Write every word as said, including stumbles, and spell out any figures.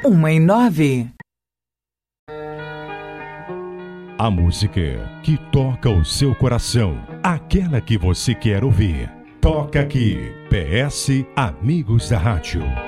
Uma em nove. A música que toca o seu coração, aquela que você quer ouvir. Toca aqui, P S Amigos da Rádio.